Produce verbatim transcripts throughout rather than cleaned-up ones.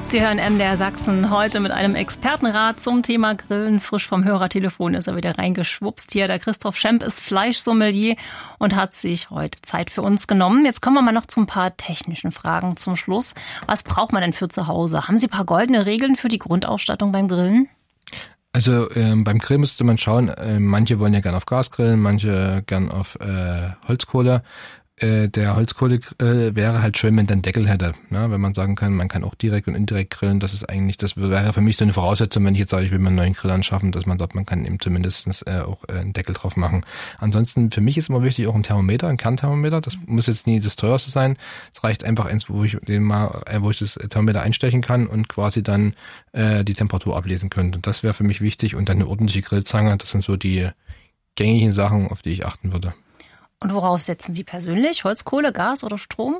Sie hören M D R Sachsen heute mit einem Expertenrat zum Thema Grillen. Frisch vom Hörertelefon ist er wieder reingeschwupst hier. Der Christoph Schemp ist Fleischsommelier und hat sich heute Zeit für uns genommen. Jetzt kommen wir mal noch zu ein paar technischen Fragen zum Schluss. Was braucht man denn für zu Hause? Haben Sie ein paar goldene Regeln für die Grundausstattung beim Grillen? Also ähm, beim Grill müsste man schauen, äh, manche wollen ja gern auf Gas grillen, manche gern auf äh, Holzkohle. Äh, der Holzkohlegrill wäre halt schön, wenn der einen Deckel hätte. Ne? Wenn man sagen kann, man kann auch direkt und indirekt grillen, das ist eigentlich, das wäre für mich so eine Voraussetzung, wenn ich jetzt sage, ich will mir einen neuen Grill anschaffen, dass man sagt, man kann eben zumindest äh, auch äh, einen Deckel drauf machen. Ansonsten, für mich ist immer wichtig auch ein Thermometer, ein Kernthermometer. Das muss jetzt nie das teuerste sein. Es reicht einfach eins, wo ich den mal, äh, wo ich das Thermometer einstechen kann und quasi dann äh, die Temperatur ablesen könnte. Und das wäre für mich wichtig. Und dann eine ordentliche Grillzange. Das sind so die gängigen Sachen, auf die ich achten würde. Und worauf setzen Sie persönlich? Holzkohle, Gas oder Strom?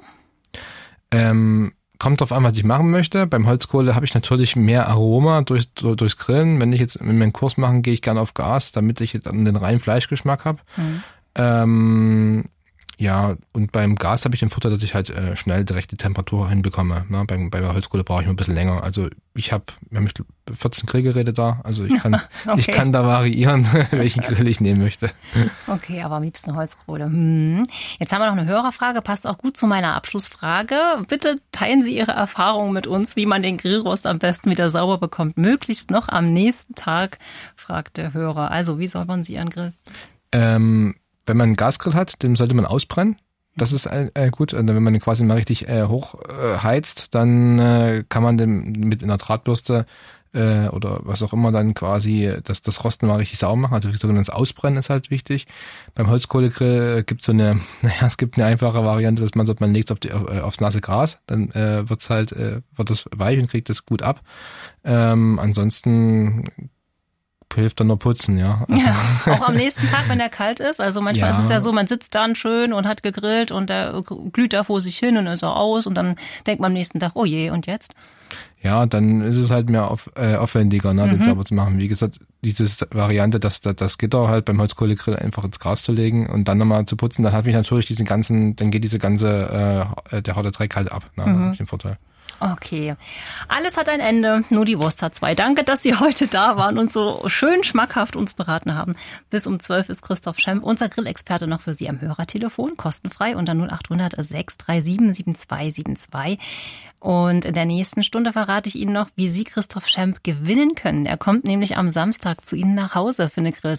Ähm, kommt drauf an, was ich machen möchte. Beim Holzkohle habe ich natürlich mehr Aroma durch, durchs Grillen. Wenn ich jetzt mit meinen Kurs machen, gehe ich gerne auf Gas, damit ich dann den reinen Fleischgeschmack habe. Mhm. Ähm, ja, und beim Gas habe ich den Vorteil, dass ich halt äh, schnell direkt die Temperatur hinbekomme. Ne? Beim, bei der Holzkohle brauche ich ein bisschen länger. Also ich habe, wir haben vierzehn Grillgeräte da. Also ich kann, okay. ich kann da variieren, welchen Grill ich nehmen möchte. Okay, aber am liebsten Holzkohle. Hm. Jetzt haben wir noch eine Hörerfrage, passt auch gut zu meiner Abschlussfrage. Bitte teilen Sie Ihre Erfahrungen mit uns, wie man den Grillrost am besten wieder sauber bekommt. Möglichst noch am nächsten Tag, fragt der Hörer. Also wie säubern Sie Ihren Grill? Ähm, Wenn man einen Gasgrill hat, den sollte man ausbrennen. Das ist äh, gut. Und wenn man den quasi mal richtig äh, hoch äh, heizt, dann äh, kann man den mit einer Drahtbürste äh, oder was auch immer dann quasi das, das Rosten mal richtig sauber machen. Also wie sogenanntes Ausbrennen ist halt wichtig. Beim Holzkohlegrill gibt es so eine, naja, es gibt eine einfache Variante, dass man sagt, man legt es auf die, auf, aufs nasse Gras, dann äh, wird's halt, äh, wird es weich und kriegt es gut ab. Ähm, ansonsten hilft dann nur putzen, ja. Also ja. Auch am nächsten Tag, wenn der kalt ist. Also manchmal ja. ist es ja so, man sitzt dann schön und hat gegrillt und der glüht da vor sich hin und ist auch aus und dann denkt man am nächsten Tag, oh je, und jetzt? Ja, dann ist es halt mehr auf, äh, aufwendiger, ne, mhm. den sauber zu machen. Wie gesagt, diese Variante, das, das, das Gitter halt beim Holzkohlegrill einfach ins Gras zu legen und dann nochmal zu putzen, dann hat mich natürlich diesen ganzen, dann geht diese ganze, äh, der harte Dreck halt ab, ne, mhm. den Vorteil. Okay. Alles hat ein Ende, nur die Wurst hat zwei. Danke, dass Sie heute da waren und so schön schmackhaft uns beraten haben. Bis um zwölf ist Christoph Schemp, unser Grillexperte, noch für Sie am Hörertelefon, kostenfrei unter null acht hundert sechs drei sieben sieben zwei sieben zwei. Und in der nächsten Stunde verrate ich Ihnen noch, wie Sie Christoph Schemp gewinnen können. Er kommt nämlich am Samstag zu Ihnen nach Hause für eine Grill